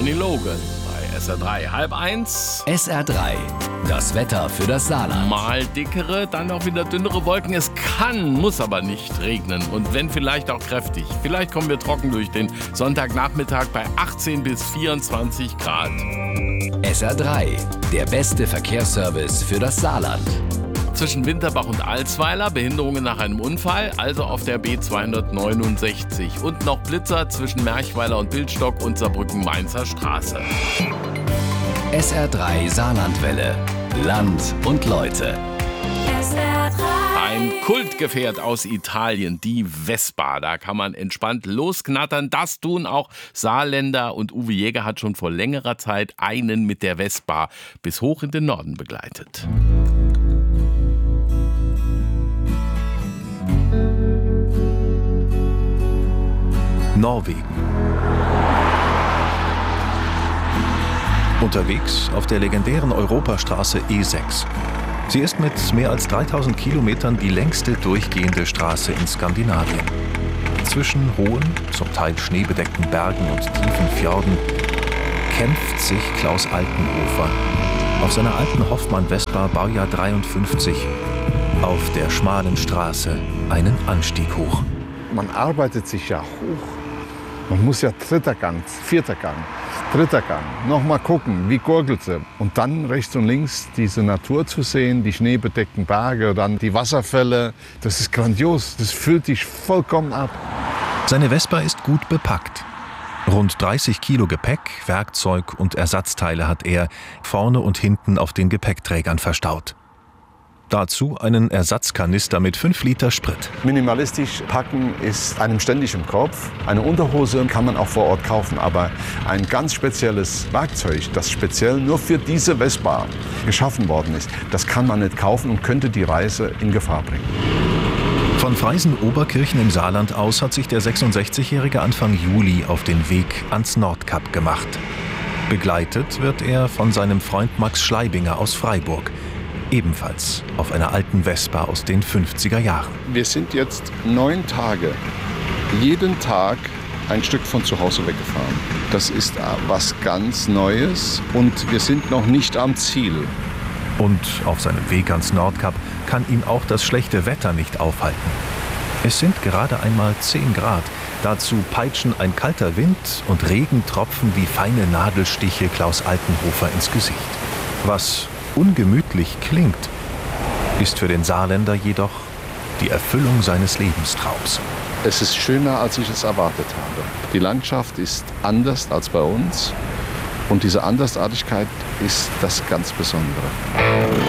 Johnny Logan bei SR3. 12:30. SR3, das Wetter für das Saarland. Mal dickere, dann auch wieder dünnere Wolken. Es kann, muss aber nicht regnen. Und wenn, vielleicht auch kräftig. Vielleicht kommen wir trocken durch den Sonntagnachmittag bei 18 bis 24 Grad. SR3, der beste Verkehrsservice für das Saarland. Zwischen Winterbach und Alsweiler Behinderungen nach einem Unfall, also auf der B269. Und noch Blitzer zwischen Merchweiler und Bildstock und Saarbrücken-Mainzer Straße. SR3 Saarlandwelle. Land und Leute. SR3. Ein Kultgefährt aus Italien, die Vespa. Da kann man entspannt losknattern. Das tun auch Saarländer. Und Uwe Jäger hat schon vor längerer Zeit einen mit der Vespa bis hoch in den Norden begleitet. Norwegen. Unterwegs auf der legendären Europastraße E6. Sie ist mit mehr als 3000 Kilometern die längste durchgehende Straße in Skandinavien. Zwischen hohen, zum Teil schneebedeckten Bergen und tiefen Fjorden kämpft sich Klaus Altenhofer auf seiner alten Hoffmann-Vespa Baujahr 53 auf der schmalen Straße einen Anstieg hoch. Man arbeitet sich ja hoch. Man muss ja dritter Gang, vierter Gang, dritter Gang. Nochmal gucken, wie gurgelt sie. Und dann rechts und links diese Natur zu sehen, die schneebedeckten Berge, dann die Wasserfälle. Das ist grandios, das füllt dich vollkommen ab. Seine Vespa ist gut bepackt. Rund 30 Kilo Gepäck, Werkzeug und Ersatzteile hat er vorne und hinten auf den Gepäckträgern verstaut. Dazu einen Ersatzkanister mit 5 Liter Sprit. Minimalistisch packen ist einem ständig im Kopf. Eine Unterhose kann man auch vor Ort kaufen, aber ein ganz spezielles Werkzeug, das speziell nur für diese Vespa geschaffen worden ist, das kann man nicht kaufen und könnte die Reise in Gefahr bringen. Von Freisen-Oberkirchen im Saarland aus hat sich der 66-Jährige Anfang Juli auf den Weg ans Nordkap gemacht. Begleitet wird er von seinem Freund Max Schleibinger aus Freiburg. Ebenfalls auf einer alten Vespa aus den 50er Jahren. Wir sind jetzt 9 Tage, jeden Tag ein Stück von zu Hause weggefahren. Das ist was ganz Neues und wir sind noch nicht am Ziel. Und auf seinem Weg ans Nordkap kann ihn auch das schlechte Wetter nicht aufhalten. Es sind gerade einmal 10 Grad. Dazu peitschen ein kalter Wind und Regentropfen wie feine Nadelstiche Klaus Altenhofer ins Gesicht. Was ungemütlich klingt, ist für den Saarländer jedoch die Erfüllung seines Lebenstraums. Es ist schöner, als ich es erwartet habe. Die Landschaft ist anders als bei uns und diese Andersartigkeit ist das ganz Besondere.